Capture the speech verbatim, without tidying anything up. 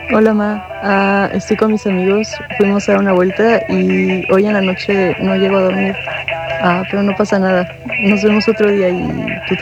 Hola, Ma. Ah, estoy con mis amigos. Fuimos a dar una vuelta y hoy en la noche no llego a dormir. Ah, pero no pasa nada. Nos vemos otro día y tú